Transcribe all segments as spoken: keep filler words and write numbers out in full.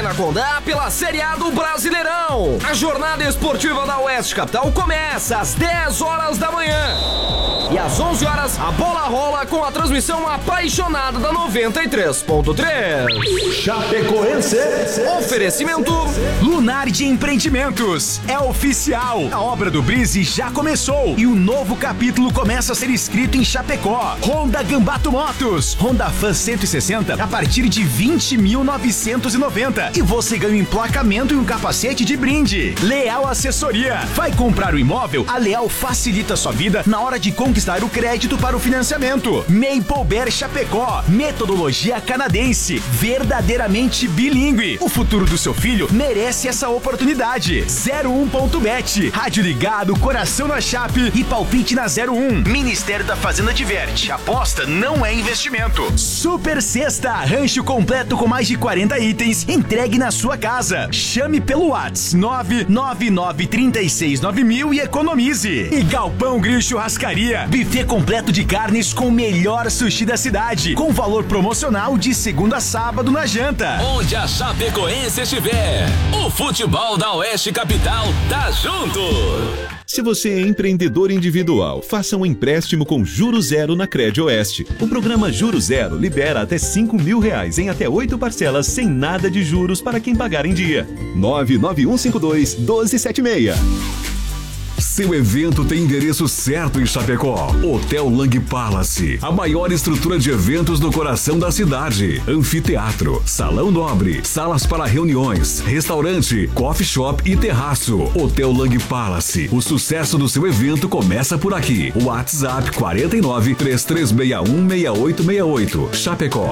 na Condá pela Série A do Brasileirão. A jornada esportiva da Oeste Capital começa às dez horas da manhã. E às onze horas, a bola rola com a transmissão apaixonada da noventa e três ponto três. Chapecoense. Oferecimento Lunardi Empreendimentos. É oficial. A obra do Brise já começou e o novo capítulo começa a ser escrito em Chapecó. Honda Gambato Motos. Honda Fan cento e sessenta a partir de vinte mil novecentos e noventa. E você ganha um emplacamento e um capacete de brinde. Leal Assessoria. Vai comprar o imóvel? A Leal facilita sua vida na hora de conquistar o crédito para o financiamento. Maple Bear Chapecó. Metodologia canadense. Verdadeiramente bilíngue. O futuro do seu filho merece essa oportunidade. zero um ponto bet. Rádio ligado, coração na chape e palpite na zero um. Ministério da Fazenda diverte. Aposta não é investimento. Super Sexta. Rancho completo com mais de quarenta itens. Entregue na sua casa. Chame pelo WhatsApp nove nove nove três seis nove mil e economize. E Galpão Grill Churrascaria. Buffet completo de carnes com o melhor sushi da cidade. Com valor promocional de segunda a sábado na janta. Onde a Chapecoense estiver, o futebol da Oeste Capital tá junto. Se você é empreendedor individual, faça um empréstimo com Juro Zero na Crédito Oeste. O programa Juro Zero libera até cinco mil reais em até oito parcelas sem nada de juros para quem pagar em dia. nove nove um cinco dois um dois sete seis. Seu evento tem endereço certo em Chapecó. Hotel Lang Palace, a maior estrutura de eventos do coração da cidade. Anfiteatro, salão nobre, salas para reuniões, restaurante, coffee shop e terraço. Hotel Lang Palace. O sucesso do seu evento começa por aqui. WhatsApp quatro nove três três seis um seis oito seis oito. Chapecó.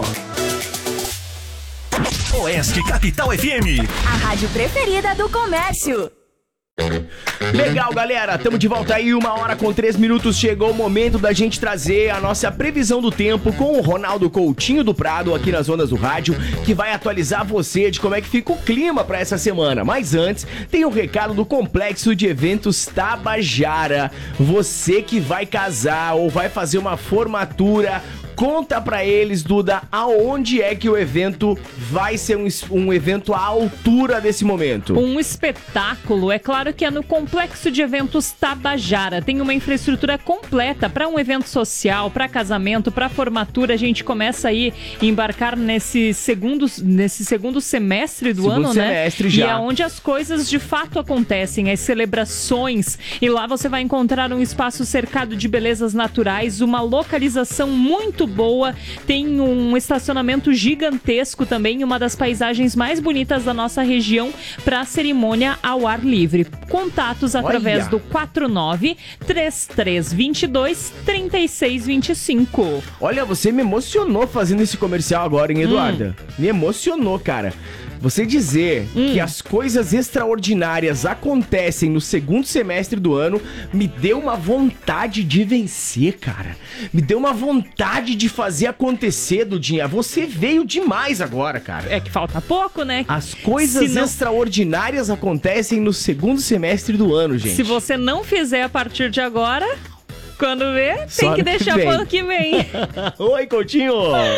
Oeste Capital F M. A rádio preferida do comércio. Legal, galera, estamos de volta aí, uma hora com três minutos. Chegou o momento da gente trazer a nossa previsão do tempo com o Ronaldo Coutinho do Prado aqui nas ondas do rádio, que vai atualizar você de como é que fica o clima para essa semana. Mas antes, tem um recado do Complexo de Eventos Tabajara. Você que vai casar ou vai fazer uma formatura, conta pra eles, Duda, aonde é que o evento vai ser um, um evento à altura desse momento? Um espetáculo, é claro que é no Complexo de Eventos Tabajara. Tem uma infraestrutura completa para um evento social, para casamento, para formatura. A gente começa aí a embarcar nesse segundo, nesse segundo semestre do segundo ano, semestre né? já. E é onde as coisas de fato acontecem, as celebrações. E lá você vai encontrar um espaço cercado de belezas naturais, uma localização muito boa, tem um estacionamento gigantesco também, uma das paisagens mais bonitas da nossa região para a cerimônia ao ar livre. Contatos através Olha. do quatro nove três três dois dois três seis dois cinco. Olha, você me emocionou fazendo esse comercial agora, hein, Eduarda? Hum. Me emocionou, cara. Você dizer hum. que as coisas extraordinárias acontecem no segundo semestre do ano me deu uma vontade de vencer, cara. Me deu uma vontade de fazer acontecer, Dudinha. Você veio demais agora, cara. É que falta pouco, né? As coisas não... extraordinárias acontecem no segundo semestre do ano, gente. Se você não fizer a partir de agora, quando vê, tem que deixar pro ano que vem. Oi, Coutinho!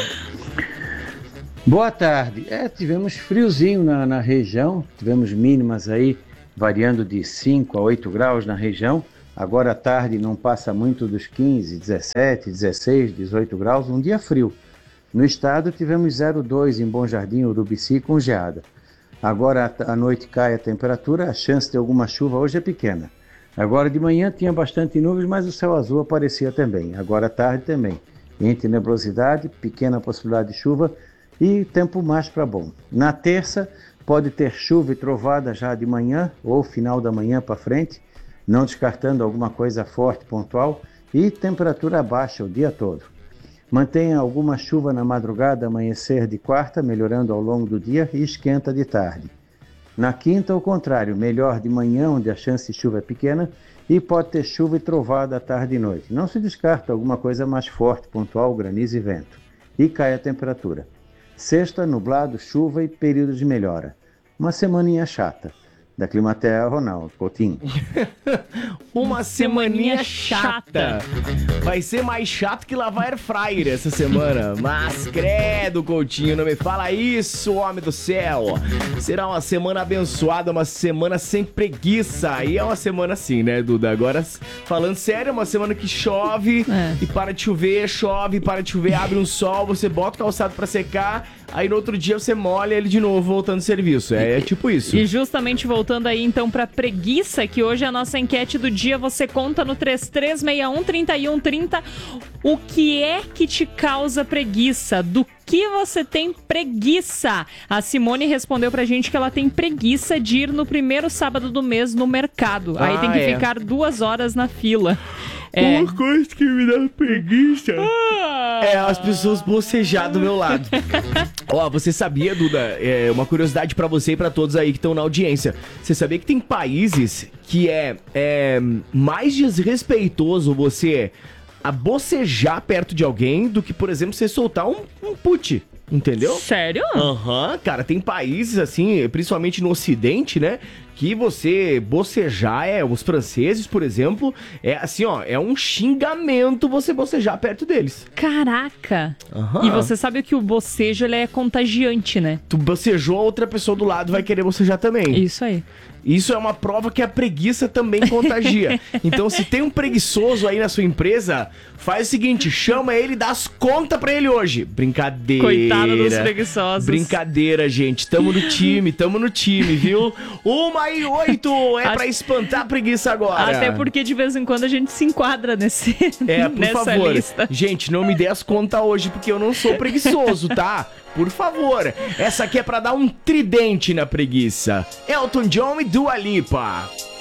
Boa tarde. É, tivemos friozinho na, na região, tivemos mínimas aí variando de cinco a oito graus na região. Agora à tarde não passa muito dos quinze, dezessete, dezesseis, dezoito graus, um dia frio. No estado tivemos zero vírgula dois em Bom Jardim, Urubici, com geada. Agora à noite cai a temperatura, a chance de alguma chuva hoje é pequena. Agora de manhã tinha bastante nuvens, mas o céu azul aparecia também. Agora à tarde também. Entre nebulosidade, pequena possibilidade de chuva, e tempo mais para bom. Na terça pode ter chuva e trovada já de manhã ou final da manhã para frente, não descartando alguma coisa forte, pontual, e temperatura baixa o dia todo. Mantenha alguma chuva na madrugada, amanhecer de quarta, melhorando ao longo do dia, e esquenta de tarde. Na quinta, ao contrário, melhor de manhã, onde a chance de chuva é pequena, e pode ter chuva e trovada à tarde e noite. Não se descarta alguma coisa mais forte, pontual, granizo e vento. E cai a temperatura. Sexta, nublado, chuva e período de melhora. Uma semaninha chata. da Climatea, Ronaldo Coutinho. Uma semaninha chata. Vai ser mais chato que lavar air fryer essa semana. Mas credo, Coutinho, não me fala isso, homem do céu. Será uma semana abençoada, uma semana sem preguiça. E é uma semana assim, né, Duda? Agora, falando sério, é uma semana que chove é. e para de chover, chove, para de chover, abre um sol, você bota o calçado pra secar, aí no outro dia você molha ele de novo, voltando ao serviço. É, é tipo isso. E justamente voltando aí então pra preguiça, que hoje é a nossa enquete do dia, você conta no três três seis um, trinta e um trinta o que é que te causa preguiça, do que você tem preguiça. A Simone respondeu pra gente que ela tem preguiça de ir no primeiro sábado do mês no mercado. Ah, aí tem que é. ficar duas horas na fila. É. Uma coisa que me dá preguiça ah. é as pessoas bocejar do meu lado. Ó, você sabia, Duda, é uma curiosidade pra você e pra todos aí que estão na audiência. Você sabia que tem países que é, é mais desrespeitoso você a bocejar perto de alguém do que, por exemplo, você soltar um, um put, entendeu? Sério? Aham, uhum, cara, tem países assim, principalmente no Ocidente, né, que você bocejar, é, os franceses, por exemplo, é assim, ó, é um xingamento você bocejar perto deles. Caraca! Uhum. E você sabe que o bocejo, ele é contagiante, né? Tu bocejou, a outra pessoa do lado vai querer bocejar também. Isso aí. Isso é uma prova que a preguiça também contagia. Então, se tem um preguiçoso aí na sua empresa, faz o seguinte, chama ele e dá as contas pra ele hoje. Brincadeira. Coitado dos preguiçosos. Brincadeira, gente. Tamo no time, tamo no time, viu? Uma e oito é pra espantar a preguiça agora. Até porque de vez em quando a gente se enquadra nesse, é, por nessa favor. lista. Gente, não me dê as contas hoje, porque eu não sou preguiçoso, tá? Por favor. Essa aqui é pra dar um tridente na preguiça. Elton John e Dua Lipa.